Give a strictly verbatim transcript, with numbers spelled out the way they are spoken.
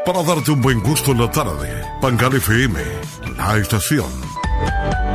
para darte un buen gusto en la tarde. Pangal F M, la estación